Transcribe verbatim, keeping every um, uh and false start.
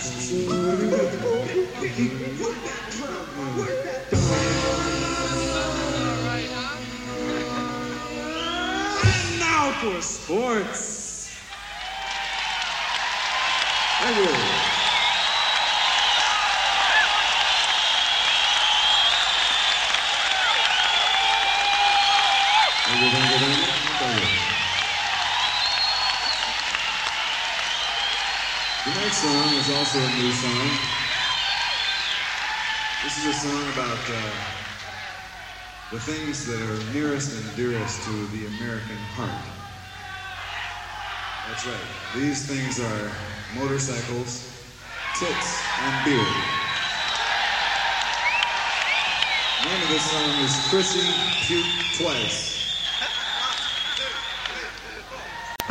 And now for sports. Thank you. Thank you, thank you, thank you. Thank you. The next song is also a new song. This is a song about uh, the things that are nearest and dearest to the American heart. That's right. These things are motorcycles, tits, and beer. The name of this song is Chrissy Puke Twice.